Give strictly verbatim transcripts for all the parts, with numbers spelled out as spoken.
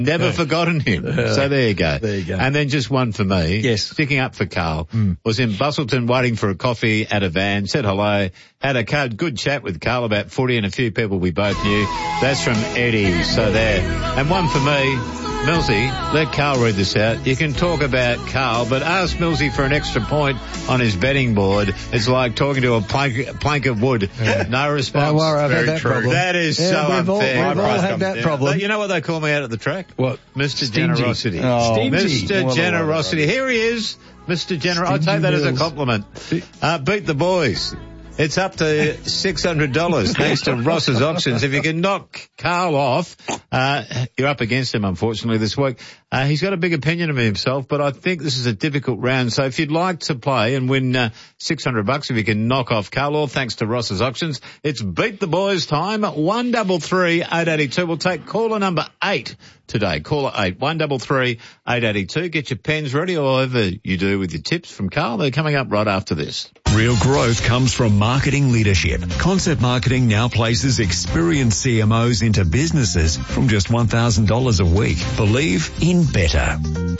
Never yeah. forgotten him. Uh, so there you go. There you go. And then just one for me. Yes. Sticking up for Carl. Mm. Was in Busselton waiting for a coffee at a van, said hello, had a good chat with Carl about footy and a few people we both knew. That's from Eddie. So there. And one for me. Millsy, let Carl read this out. You can talk about Carl, but ask Millsy for an extra point on his betting board. It's like talking to a plank, plank of wood. Yeah. No response. Don't worry, I've Very had that true. problem. That is yeah, so we've unfair. All, we've all had that down. problem. You know what they call me out at the track? What? Mister Stingy. Generosity. Oh, Stingy. Mister Well, Generosity. Here he is, Mister Generosity. I'll take that as a compliment. Uh, beat the boys. It's up to six hundred dollars thanks to Ross's Auctions. If you can knock Carl off, uh, you're up against him, unfortunately, this week. Uh, he's got a big opinion of himself, but I think this is a difficult round. So if you'd like to play and win uh, six hundred bucks, if you can knock off Carl off, thanks to Ross's Auctions, it's Beat the Boys time. one double three eight eight two. We'll take caller number eight today. Caller eight, one double three eight eight two. Get your pens ready, or whatever you do with your tips from Carl. They're coming up right after this. Real growth comes from marketing leadership. Concept Marketing now places experienced C M Os into businesses from just one thousand dollars a week. Believe in better.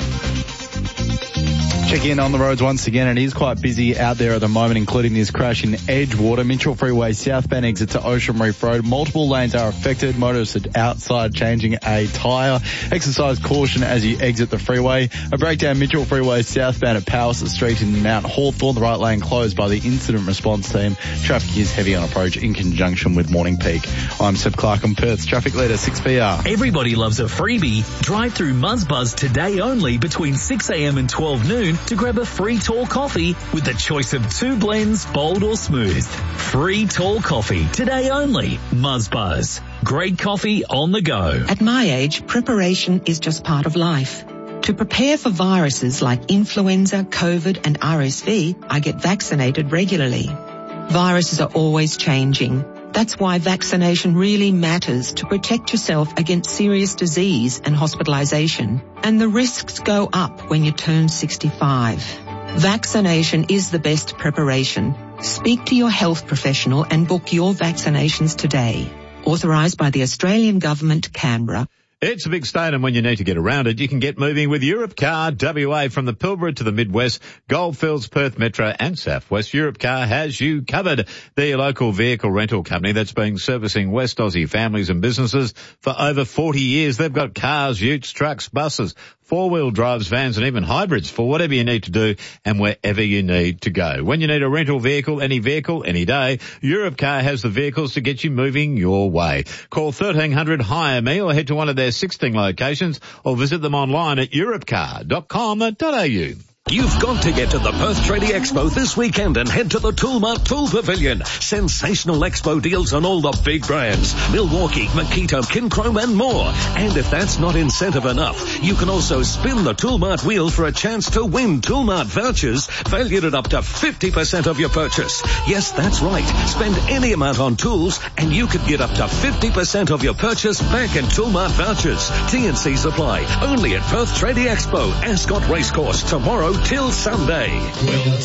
Check in on the roads once again. It is quite busy out there at the moment, including this crash in Edgewater. Mitchell Freeway southbound exit to Ocean Reef Road. Multiple lanes are affected. Motorists are outside changing a tyre. Exercise caution as you exit the freeway. A breakdown Mitchell Freeway southbound at Palliser Street in Mount Hawthorn. The right lane closed by the incident response team. Traffic is heavy on approach in conjunction with Morning Peak. I'm Seb Clark on Perth's Traffic Leader six P R. Everybody loves a freebie. Drive through Muzzbuzz today only between six a.m. and twelve noon to grab a free tall coffee with the choice of two blends, bold or smooth. Free tall coffee today only. Muzzbuzz. Great coffee on the go. At my age, preparation is just part of life. To prepare for viruses like influenza, COVID and R S V, I get vaccinated regularly. Viruses are always changing. That's why vaccination really matters to protect yourself against serious disease and hospitalization. And the risks go up when you turn sixty-five. Vaccination is the best preparation. Speak to your health professional and book your vaccinations today. Authorised by the Australian Government, Canberra. It's a big state, and when you need to get around it, you can get moving with Europcar W A. From the Pilbara to the Midwest, Goldfields, Perth Metro and Southwest, Europcar has you covered. They're your local vehicle rental company that's been servicing West Aussie families and businesses for over forty years. They've got cars, utes, trucks, buses, four-wheel drives, vans and even hybrids for whatever you need to do and wherever you need to go. When you need a rental vehicle, any vehicle, any day, Europcar has the vehicles to get you moving your way. Call thirteen hundred hire me or head to one of their sixteen locations or visit them online at europcar dot com dot a u. You've got to get to the Perth Trading Expo this weekend and head to the Toolmart Tool Pavilion. Sensational expo deals on all the big brands. Milwaukee, Makito, Kinchrome and more. And if that's not incentive enough, you can also spin the Toolmart wheel for a chance to win Toolmart vouchers valued at up to fifty percent of your purchase. Yes, that's right. Spend any amount on tools and you could get up to fifty percent of your purchase back in Toolmart vouchers. T and C supply. Only at Perth Trading Expo, Ascot Racecourse, tomorrow till Sunday.